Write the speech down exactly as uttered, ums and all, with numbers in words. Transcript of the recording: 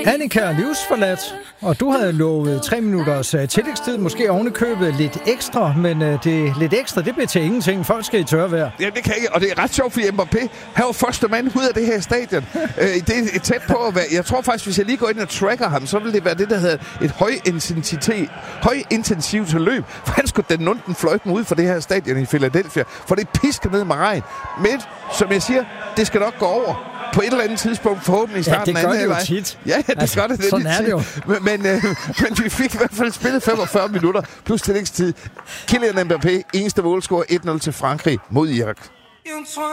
Annika, livsforladt, og du havde lovet tre minutters uh, tillægstid, måske ovenikøbet lidt ekstra, men uh, det lidt ekstra, det bliver til ingenting. Folk skal i tørvejr. Ja, det kan ikke, og det er ret sjovt, fordi Mbappé, han var første mand ud af det her stadion. uh, det er tæt på at være, jeg tror faktisk, hvis jeg lige går ind og tracker ham, så vil det være det, der hedder et højintensitet, højintensivt løb, for han skulle den nunden fløjten ud for det her stadion i Philadelphia, for det pisker ned med regn. Men, som jeg siger, det skal nok gå over. På et eller andet tidspunkt, forhåbentlig i starten af anden halvleg. Ja, det gør det jo tit. Ja, ja, det altså, gør det. det sådan er det jo. Men, men, øh, men vi fik i hvert fald spillet femogfyrre minutter plus tillægstid. Kylian Mbappé, eneste målscorer, et nul til Frankrig mod Irak.